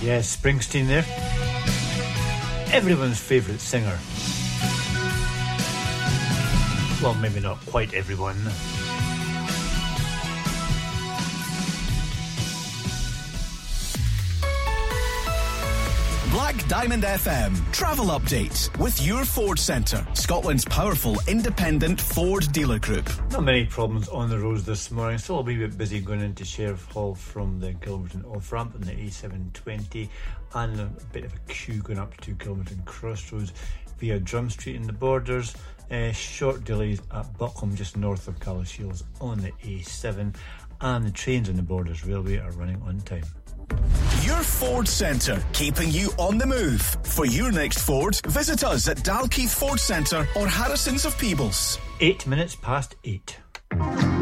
Yes, Springsteen there. Everyone's favourite singer. Well, maybe not quite everyone. Black Diamond FM travel update with your Ford Centre, Scotland's powerful independent Ford dealer group. Not many problems on the roads this morning. Still a wee bit busy going into Sheriff Hall from the Gilmerton off-ramp and the A720, and a bit of a queue going up to Gilmerton Crossroads via Drum Street in the Borders. Short delays at Buckham just north of Callowshiels on the A7, and the trains on the Borders Railway are running on time. Your Ford Centre, keeping you on the move. For your next Ford, visit us at Dalkeith Ford Centre or Harrison's of Peebles. 8 minutes past 8.